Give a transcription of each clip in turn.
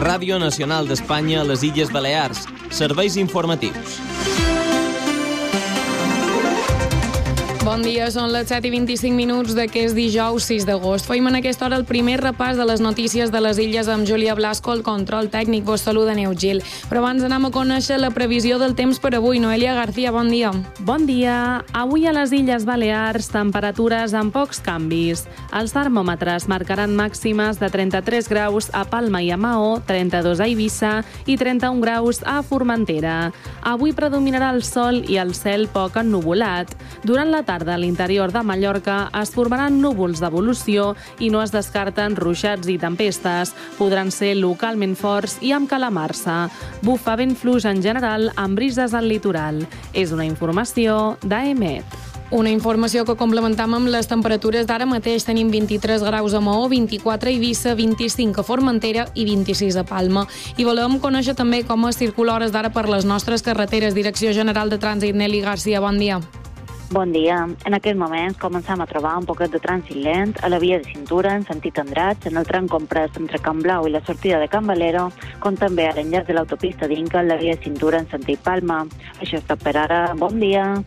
Ràdio Nacional d'Espanya a les Illes Balears. Serveis informatius. Bon dia, són les 7:25 d'aquest dijous 6 d'agost. Feim en aquesta hora el primer repàs de les notícies de les illes amb Júlia Blasco, el control tècnic. Vos saluda Neus Gil. Però abans anem a conèixer la previsió del temps per avui. Noelia García, bon dia. Bon dia. Avui a les Illes Balears, temperatures amb pocs canvis. Els termòmetres marcaran màximes de 33 graus a Palma i a Maó, 32 a Eivissa i 31 graus a Formentera. Avui predominarà el sol i el cel poc ennuvolat. Durant la tarda, a l'interior de Mallorca es formaran núvols d'evolució i no es descarten ruixats i tempestes. Podran ser localment forts i amb calamarsa. Bufa vent fluix en general amb brises al litoral. És una informació d'AEMET. Una informació que complementam amb les temperatures d'ara mateix. Tenim 23 graus a Maó, 24 a Eivissa, 25 a Formentera i 26 a Palma. I volem conèixer també com es circula hores d'ara per les nostres carreteres. Direcció General de Trànsit, Nelly García, bon dia. Bon dia. En aquests moments comencem a trobar un poquet de trànsit lent a la via de cintura en sentit Andratx, en el tram comprès entre Can Blau i la sortida de Can Valero, com també a l'enllaç de l'autopista d'Inca en la via de cintura en sentit Palma. Això és tot per ara. Bon dia.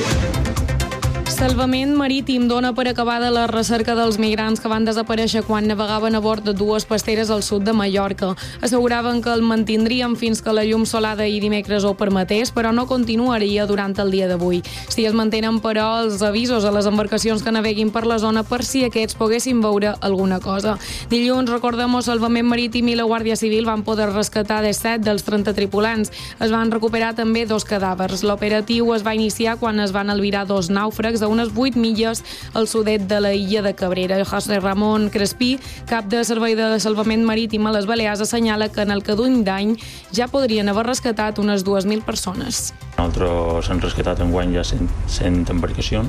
Salvament Marítim dona per acabada la recerca dels migrants que van desaparèixer quan navegaven a bord de dues pasteres al sud de Mallorca. Asseguraven que el mantindrien fins que la llum solar d'ahir dimecres ho permetés, però no continuaria durant el dia d'avui. Si es mantenen, però, els avisos a les embarcacions que naveguin per la zona per si aquests poguessin veure alguna cosa. Dilluns, recordem, Salvament Marítim i la Guàrdia Civil van poder rescatar 17 dels 30 tripulants. Es van recuperar també 2 cadàvers. L'operatiu es va iniciar quan es van albirar 2 nàufrags a unes 8 milles al sudet de la illa de Cabrera. José Ramon Crespí, cap de Servei de Salvament Marítim a les Balears, assenyala que en el que d'un d'any ja podrien haver rescatat unes 2.000 persones. Nosaltres hem rescatat enguany ja 100 embarcacions,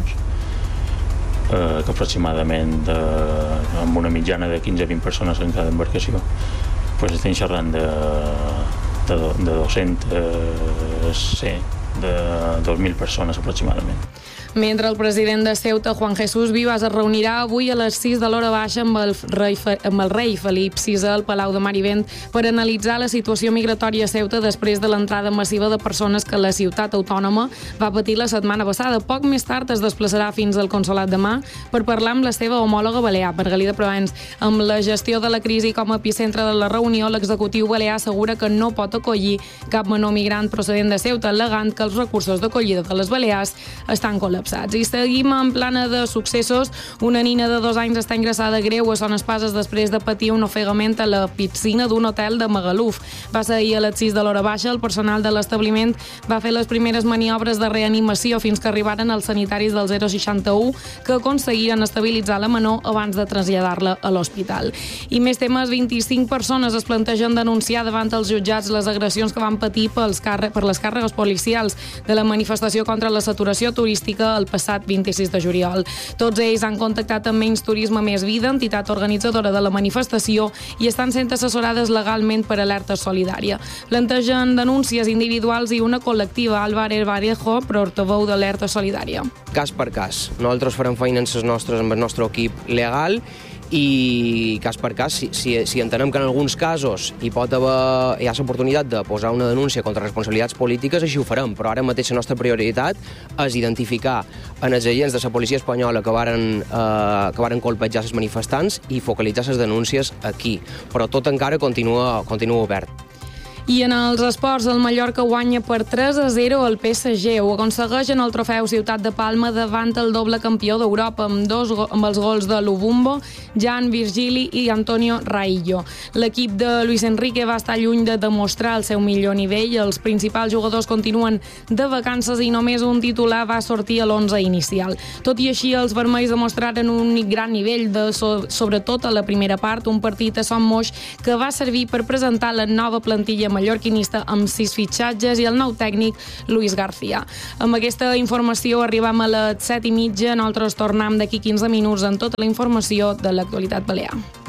que aproximadament amb una mitjana de 15-20 persones en cada embarcació. Estem xerrant de 200, de 2.000 persones aproximadament. Mentre el president de Ceuta, Juan Jesús Vivas, es reunirà avui a les 6 de l'hora baixa amb el rei Felip VI al Palau de Mar i Vent per analitzar la situació migratòria a Ceuta després de l'entrada massiva de persones que la ciutat autònoma va patir la setmana passada. Poc més tard es desplaçarà fins al Consolat de Mar per parlar amb la seva homòloga balear, Margalida Provenç. Amb la gestió de la crisi com a epicentre de la reunió, l'executiu balear assegura que no pot acollir cap menor migrant procedent de Ceuta, al·legant que els recursos d'acollida de les Balears estan col·lapsats. I seguim en plana de successos. Una nina de 2 anys està ingressada greu a Son Espases després de patir un ofegament a la piscina d'un hotel de Magaluf. Va ser ahir a les 6 de l'hora baixa. El personal de l'establiment va fer les primeres maniobres de reanimació fins que arribaren els sanitaris del 061 que aconseguiren estabilitzar la menor abans de traslladar-la a l'hospital. I més temes, 25 persones es plantegen denunciar davant els jutjats les agressions que van patir per les càrregues policials de la manifestació contra la saturació turística el passat 26 de juliol. Tots ells han contactat amb Menys Turisme Més Vida, entitat organitzadora de la manifestació, i estan sent assessorades legalment per Alerta Solidària. Plantegen denúncies individuals i una col·lectiva. Álvarez Vallejo, portaveu d'Alerta Solidària. Cas per cas. Nosaltres farem feina amb el nostre equip legal i cas per cas, si entenem que en alguns casos hi ha l'oportunitat de posar una denúncia contra responsabilitats polítiques, així ho farem, però ara mateix la nostra prioritat és identificar en els agents de la policia espanyola que varen colpejar els manifestants i focalitzar les denúncies aquí, però tot encara continua obert. I en els esports, el Mallorca guanya per 3-0 al PSG. Ho aconsegueix en el trofeu Ciutat de Palma davant el doble campió d'Europa amb els gols de Lubumbo, Jan Virgili i Antonio Raillo. L'equip de Luis Enrique va estar lluny de demostrar el seu millor nivell. Els principals jugadors continuen de vacances i només un titular va sortir a l'11 inicial. Tot i així, els vermells demostraren un gran nivell, sobretot a la primera part, un partit a Son Moix que va servir per presentar la nova plantilla mallorquinista amb 6 fitxatges i el nou tècnic Luis García. Amb aquesta informació arribem a les 7:30. Nosaltres tornem d'aquí 15 minuts amb tota la informació de l'actualitat balear.